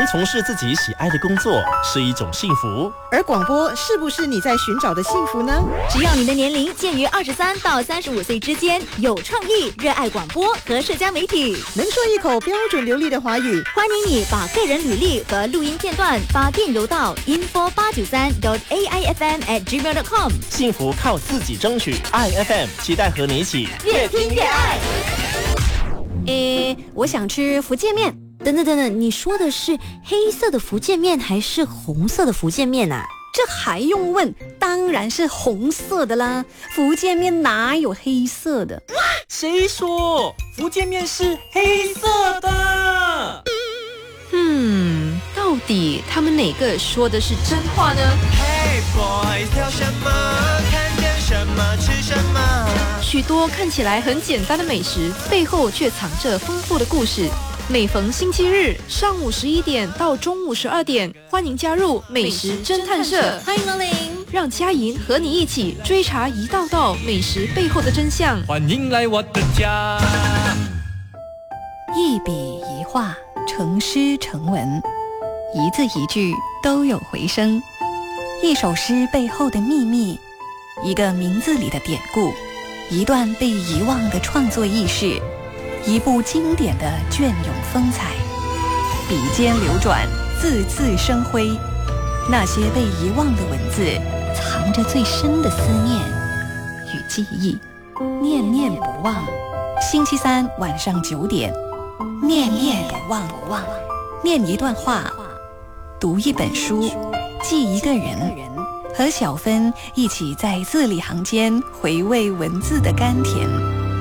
从事自己喜爱的工作是一种幸福。 而广播是不是你在寻找的幸福呢？ 只要你的年龄介于23到35岁之间，有创意，热爱广播和社交媒体， 能说一口标准流利的华语， 欢迎你把个人履历和录音片段发电邮到 info893.aifm@gmail.com。 幸福靠自己争取，爱 FM 期待和你一起越听越爱。 我想吃福建面。等等，你说的是黑色的福建面还是红色的福建面啊？ 这还用问？当然是红色的啦！福建面哪有黑色的？ 谁说福建面是黑色的？ 到底他们哪个说的是真话呢？ Hey boy， 挑什么？看见什么吃什么？ 许多看起来很简单的美食，背后却藏着丰富的故事。每逢星期日上午11点到中午12点，欢迎加入美食侦探社， 欢迎光临， 让佳莹和你一起追查一道道美食背后的真相。 欢迎来我的家。 一笔一画，成诗成文，一字一句都有回声。一首诗背后的秘密，一个名字里的典故，一段被遗忘的创作轶事，一部经典的隽永风采，笔尖流转，字字生辉。那些被遗忘的文字，藏着最深的思念与记忆，念念不忘。星期三晚上9点，念念不忘，念一段话，读一本书，记一个人，和小芬一起在字里行间回味文字的甘甜。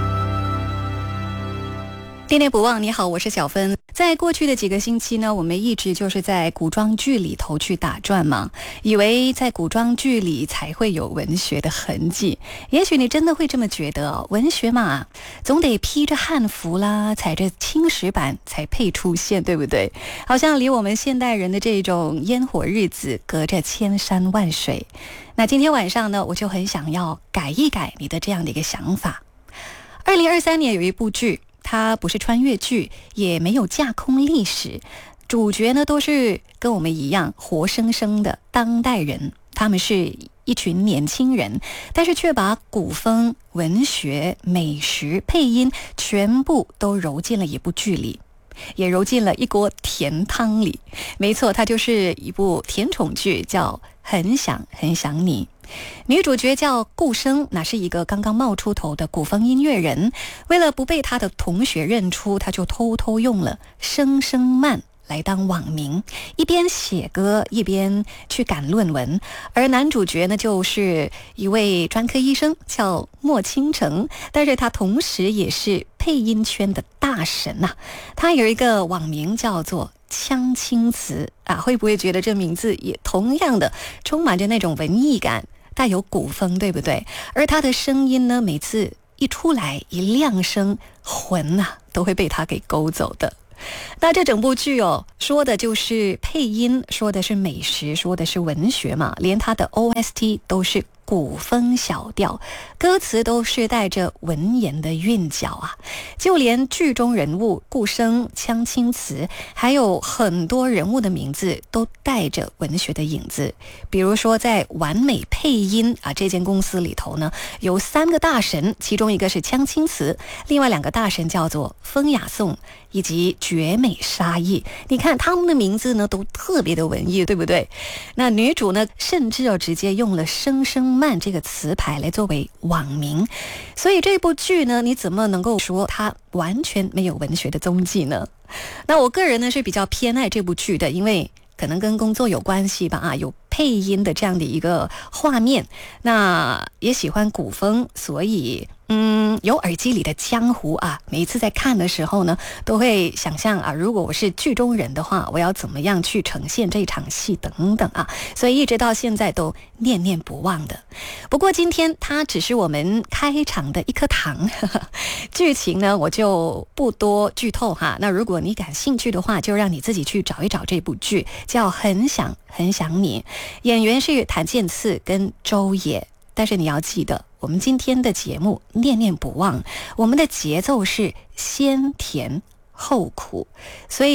念念不忘，你好，我是小芬。在过去的几个星期呢，我们一直就是在古装剧里头去打转嘛，以为在古装剧里才会有文学的痕迹。也许你真的会这么觉得哦，文学嘛，总得披着汉服啦，踩着青石板才配出现，对不对？好像离我们现代人的这种烟火日子隔着千山万水。那今天晚上呢，我就很想要改一改你的这样的一个想法。2023年有一部剧，它不是穿越剧，也没有架空历史，主角呢都是跟我们一样活生生的当代人，他们是一群年轻人，但是却把古风、文学、美食、配音全部都揉进了一部剧里，也揉进了一锅甜汤里。没错，它就是一部甜宠剧，叫《很想很想你》。女主角叫顾生，那是一个刚刚冒出头的古风音乐人，为了不被她的同学认出，她就偷偷用了声声慢来当网名，一边写歌一边去赶论文。而男主角呢，就是一位专科医生，叫莫倾城，但是他同时也是配音圈的大神呐。他有一个网名叫做枪青词啊，会不会觉得这名字也同样的充满着那种文艺感，带有古风，对不对？而他的声音呢，每次一出来一亮声，魂啊都会被他给勾走的。那这整部剧哦，说的就是配音，说的是美食，说的是文学嘛，连它的 OST 都是古风小调，歌词都是带着文言的韵脚啊。就连剧中人物顾生、枪青词，还有很多人物的名字都带着文学的影子。比如说在完美配音啊这间公司里头呢，有3个大神，其中一个是枪青词，另外2个大神叫做风雅颂以及绝美沙溢。你看他们的名字呢都特别的文艺，对不对？那女主呢，甚至直接用了声声慢这个词牌来作为网名，所以这部剧呢，你怎么能够说它完全没有文学的踪迹呢？那我个人呢是比较偏爱这部剧的，因为可能跟工作有关系吧，有配音的这样的一个画面，那也喜欢古风，所以有耳机里的江湖啊，每一次在看的时候呢，都会想象啊，如果我是剧中人的话，我要怎么样去呈现这场戏等等啊，所以一直到现在都念念不忘的。不过今天它只是我们开场的一颗糖，剧情呢我就不多剧透哈。那如果你感兴趣的话，就让你自己去找一找这部剧，叫《很想很想你》，演员是谭健次跟周也。但是你要记得，我们今天的节目念念不忘，我们的节奏是先甜后苦，所以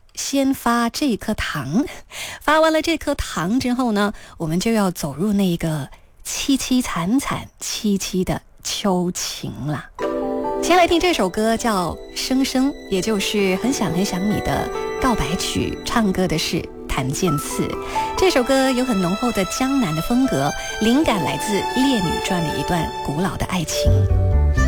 先发这颗糖，发完了这颗糖之后呢，我们就要走入那个凄凄惨惨戚戚的秋情啦。先来听这首歌叫《生生》，也就是很想很想你的告白曲，唱歌的是谭健次。这首歌有很浓厚的江南的风格，灵感来自《烈女传》的一段古老的爱情。